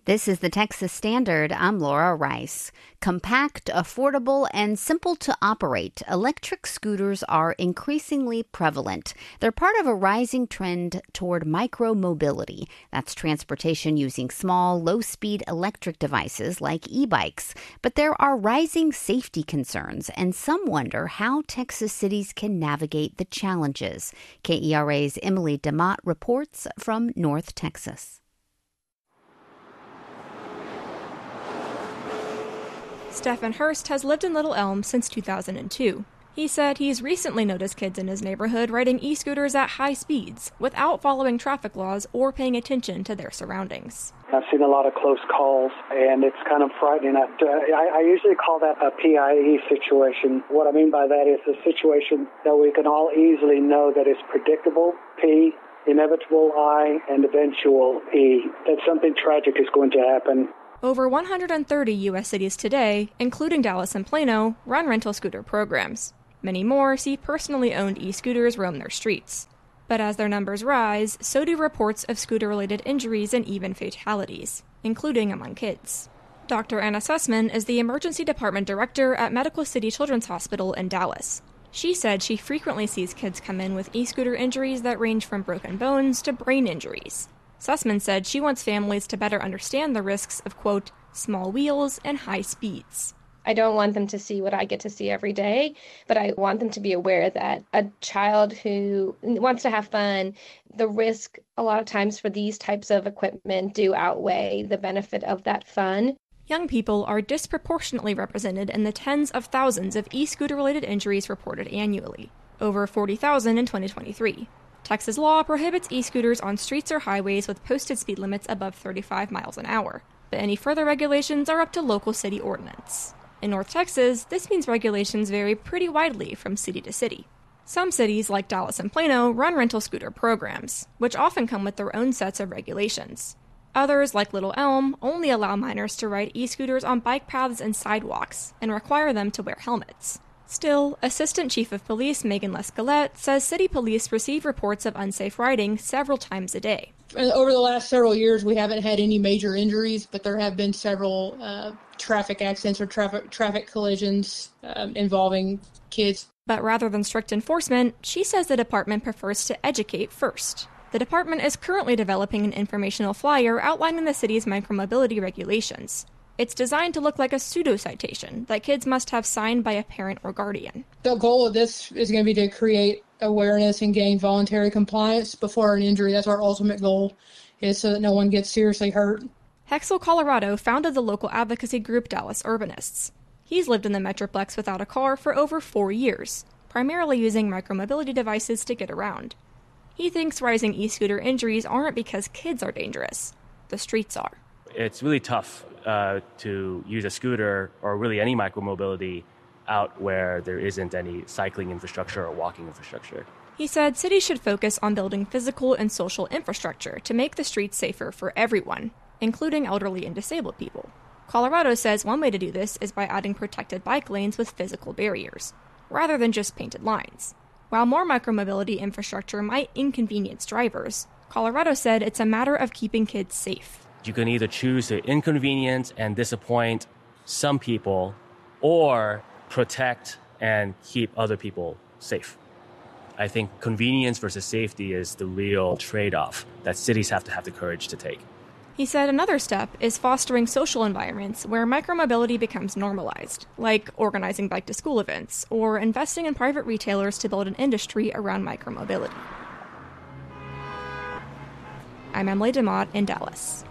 This is the Texas Standard. I'm Laura Rice. Compact, affordable, and simple to operate, electric scooters are increasingly prevalent. They're part of a rising trend toward micromobility. That's transportation using small, low-speed electric devices like e-bikes. But there are rising safety concerns, and some wonder how Texas cities can navigate the challenges. KERA's Emily DeMott reports from North Texas. Stephen Hurst has lived in Little Elm since 2002. He said he's recently noticed kids in his neighborhood riding e-scooters at high speeds without following traffic laws or paying attention to their surroundings. I've seen a lot of close calls, and it's kind of frightening. I usually call that a PIE situation. What I mean by that is a situation that we can all easily know that is predictable, P, inevitable, I, and eventual, E, that something tragic is going to happen. Over 130 U.S. cities today, including Dallas and Plano, run rental scooter programs. Many more see personally owned e-scooters roam their streets. But as their numbers rise, so do reports of scooter-related injuries and even fatalities, including among kids. Dr. Anna Sussman is the Emergency Department Director at Medical City Children's Hospital in Dallas. She said she frequently sees kids come in with e-scooter injuries that range from broken bones to brain injuries. Sussman said she wants families to better understand the risks of, quote, small wheels and high speeds. I don't want them to see what I get to see every day, but I want them to be aware that a child who wants to have fun, the risk a lot of times for these types of equipment do outweigh the benefit of that fun. Young people are disproportionately represented in the tens of thousands of e-scooter-related injuries reported annually, over 40,000 in 2023. Texas law prohibits e-scooters on streets or highways with posted speed limits above 35 miles an hour, but any further regulations are up to local city ordinance. In North Texas, this means regulations vary pretty widely from city to city. Some cities, like Dallas and Plano, run rental scooter programs, which often come with their own sets of regulations. Others, like Little Elm, only allow minors to ride e-scooters on bike paths and sidewalks, and require them to wear helmets. Still, Assistant Chief of Police Megan Lescalette says city police receive reports of unsafe riding several times a day. Over the last several years, we haven't had any major injuries, but there have been several traffic accidents or traffic collisions involving kids. But rather than strict enforcement, she says the department prefers to educate first. The department is currently developing an informational flyer outlining the city's micromobility regulations. It's designed to look like a pseudo-citation that kids must have signed by a parent or guardian. The goal of this is going to be to create awareness and gain voluntary compliance before an injury. That's our ultimate goal, is so that no one gets seriously hurt. Hexel Colorado founded the local advocacy group Dallas Urbanists. He's lived in the Metroplex without a car for over 4 years, primarily using micromobility devices to get around. He thinks rising e-scooter injuries aren't because kids are dangerous. The streets are. It's really tough to use a scooter or really any micromobility out where there isn't any cycling infrastructure or walking infrastructure. He said cities should focus on building physical and social infrastructure to make the streets safer for everyone, including elderly and disabled people. Colorado says one way to do this is by adding protected bike lanes with physical barriers, rather than just painted lines. While more micromobility infrastructure might inconvenience drivers, Colorado said it's a matter of keeping kids safe. You can either choose to inconvenience and disappoint some people or protect and keep other people safe. I think convenience versus safety is the real trade-off that cities have to have the courage to take. He said another step is fostering social environments where micromobility becomes normalized, like organizing bike-to-school events or investing in private retailers to build an industry around micromobility. I'm Emily DeMott in Dallas.